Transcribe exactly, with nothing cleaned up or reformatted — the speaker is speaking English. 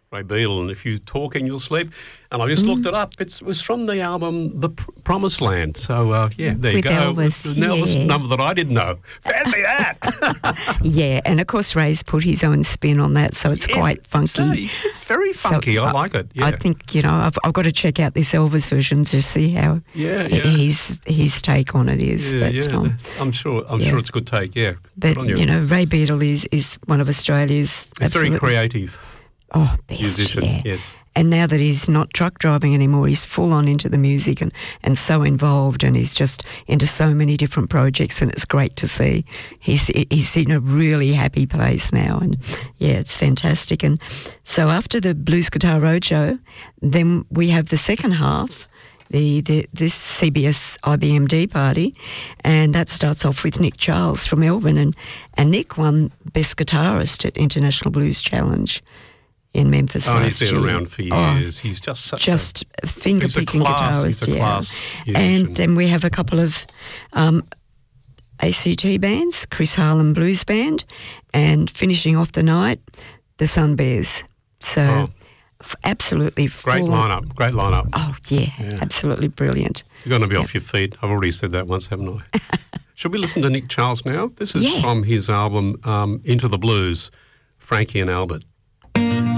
Ray Beadle, and If You Talk in Your Sleep. And I just mm. looked it up. It's, it was from the album The Pr- Promised Land. So, uh, yeah, there With you go. Elvis, An Elvis yeah. number that I didn't know. Fancy that! Yeah, and of course Ray's put his own spin on that, so it's Yes, quite funky. so it's very funky. So I like it. Yeah. I think, you know, I've, I've got to check out this Elvis version to see how Yeah, yeah. his his take on it is. Yeah, but, yeah. um, I'm sure. I'm yeah. sure it's a good take. Yeah. but Good on you. you know, Ray Beadle is, is one of Australia's He's very absolute- creative oh, best, musician. yeah. Yes. And now that he's not truck driving anymore, he's full on into the music and, and so involved, and he's just into so many different projects, and it's great to see. He's he's in a really happy place now, and yeah, it's fantastic. And so after the Blues Guitar Roadshow, then we have the second half, the, the this C B S I B M D party, and that starts off with Nick Charles from Melbourne, and, and Nick won Best Guitarist at International Blues Challenge in Memphis Oh, last he's been year. around for Oh, years. he's just such just a... finger he's a picking class- he's guitarist, a yeah. class musician. And then we have a couple of um, A C T bands, Chris Harlan Blues Band, and finishing off the night, the Sun Bears. So Oh. f- absolutely Great full. lineup. Great lineup. Oh yeah, Yeah. absolutely brilliant. You're going to be off your feet. I've already said that once, haven't I? Should we listen to Nick Charles now? This is Yeah. from his album um, Into the Blues, Frankie and Albert.